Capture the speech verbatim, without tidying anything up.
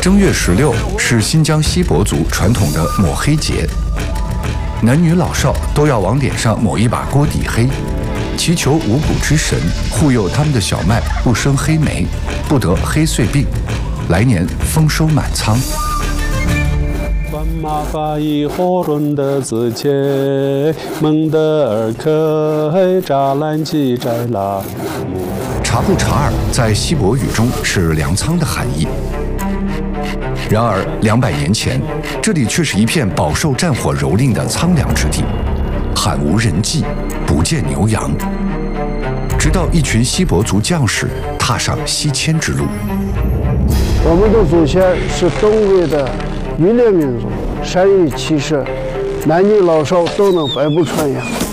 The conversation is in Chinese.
正月十六是新疆锡伯族传统的抹黑节，男女老少都要往脸上抹一把锅底黑，祈求五谷之神护佑他们的小麦不生黑霉，不得黑穗病，来年丰收满仓。 玛法伊火润的自切，蒙德尔克扎兰吉摘拉。 察布查尔在锡伯语中是粮仓的含义。然而，两百年前，这里却是一片饱受战火蹂躏的苍凉之地，罕无人迹，不见牛羊。直到一群锡伯族将士踏上西迁之路。 我们的祖先是东魏的渔猎民族，善于骑射，男女老少都能百步穿杨。